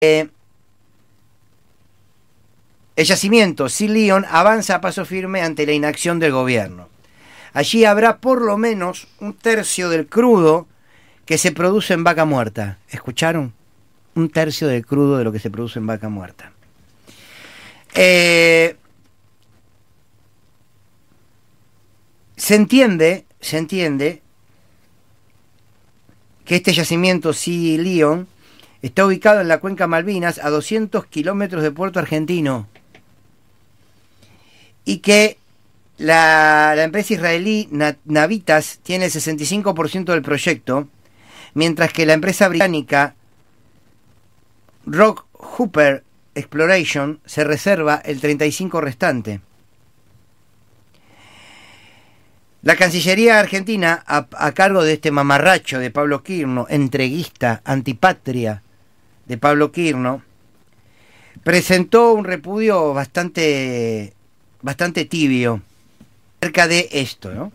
El yacimiento Sil-Leon avanza a paso firme ante la inacción del gobierno. Allí habrá por lo menos un tercio del crudo que se produce en Vaca Muerta. ¿Escucharon? Un tercio del crudo de lo que se produce en Vaca Muerta. Se entiende que este yacimiento Sil-Leon está ubicado en la cuenca Malvinas, a 200 kilómetros de Puerto Argentino, y que la empresa israelí Navitas tiene el 65% del proyecto, mientras que la empresa británica Rock Hooper Exploration se reserva el 35% restante. La Cancillería Argentina, a cargo de este mamarracho de Pablo Quirno, entreguista, antipatria de Pablo Quirno, presentó un repudio bastante tibio acerca de esto, ¿no?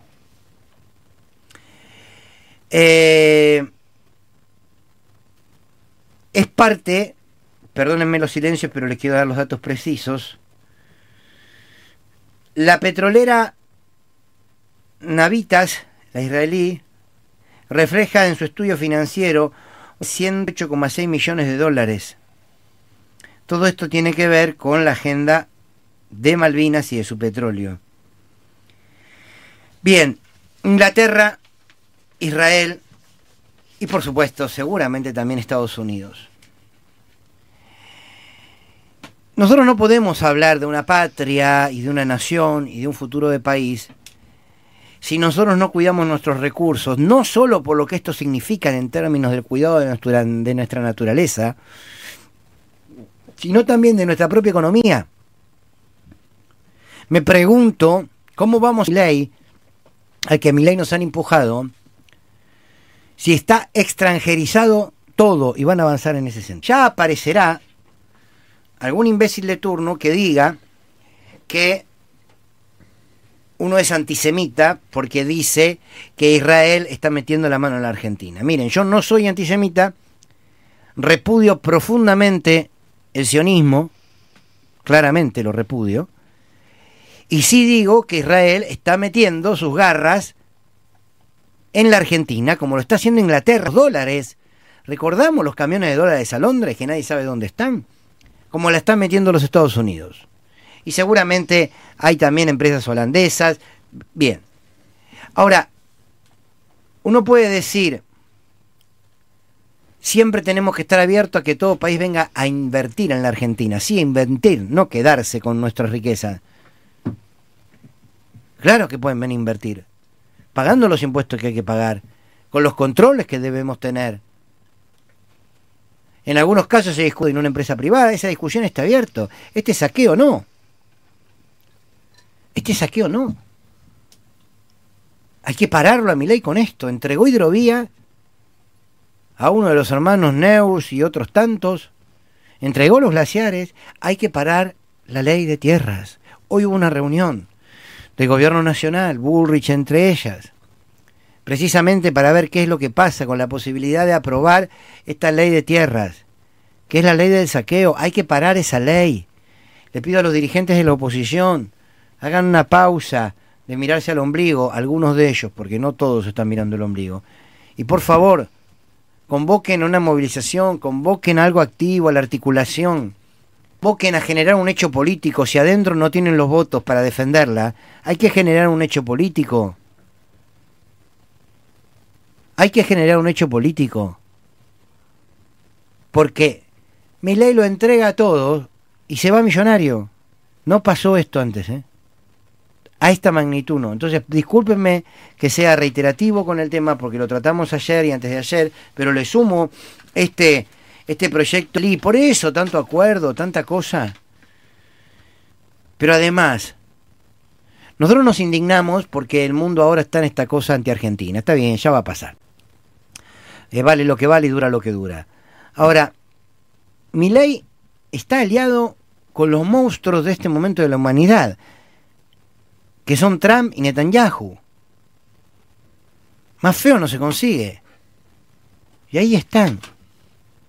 Es parte, perdónenme los silencios, pero les quiero dar los datos precisos. La petrolera Navitas, la israelí, refleja en su estudio financiero 108,6 millones de dólares. Todo esto tiene que ver con la agenda de Malvinas y de su petróleo. Bien, Inglaterra, Israel y por supuesto seguramente también Estados Unidos. Nosotros no podemos hablar de una patria y de una nación y de un futuro de país si nosotros no cuidamos nuestros recursos, no solo por lo que esto significa en términos del cuidado de nuestra naturaleza, sino también de nuestra propia economía. Me pregunto cómo vamos a Milei, al que Milei nos han empujado, si está extranjerizado todo y van a avanzar en ese sentido. Ya aparecerá algún imbécil de turno que diga que uno es antisemita porque dice que Israel está metiendo la mano en la Argentina. Miren, yo no soy antisemita, repudio profundamente el sionismo, claramente lo repudio, y sí digo que Israel está metiendo sus garras en la Argentina, como lo está haciendo Inglaterra. Los dólares, recordamos los camiones de dólares a Londres, que nadie sabe dónde están, como la están metiendo los Estados Unidos. Y seguramente hay también empresas holandesas. Bien. Ahora, uno puede decir, siempre tenemos que estar abiertos a que todo país venga a invertir en la Argentina. Sí, a invertir, no quedarse con nuestra riqueza. Claro que pueden venir a invertir, pagando los impuestos que hay que pagar, con los controles que debemos tener. En algunos casos se discute en una empresa privada, esa discusión está abierta. Este saqueo no. Hay que pararlo a Milei con esto. Entregó Hidrovía a uno de los hermanos Neus y otros tantos. Entregó los glaciares. Hay que parar la ley de tierras. Hoy hubo una reunión del gobierno nacional, Bullrich entre ellas, precisamente para ver qué es lo que pasa con la posibilidad de aprobar esta ley de tierras, que es la ley del saqueo. Hay que parar esa ley. Le pido a los dirigentes de la oposición, hagan una pausa de mirarse al ombligo, algunos de ellos, porque no todos están mirando el ombligo. Y por favor, convoquen una movilización, convoquen algo activo a la articulación, convoquen a generar un hecho político. Si adentro no tienen los votos para defenderla, hay que generar un hecho político. Hay que generar un hecho político. Porque Milei lo entrega a todos y se va millonario. No pasó esto antes, a esta magnitud no. Entonces, discúlpenme que sea reiterativo con el tema, porque lo tratamos ayer y antes de ayer, pero le sumo este proyecto y por eso tanto acuerdo, tanta cosa. Pero además, nosotros nos indignamos porque el mundo ahora está en esta cosa anti-argentina. Está bien, ya va a pasar. Vale lo que vale y dura lo que dura. Ahora, Milei está aliado con los monstruos de este momento de la humanidad, que son Trump y Netanyahu. Más feo no se consigue. Y ahí están.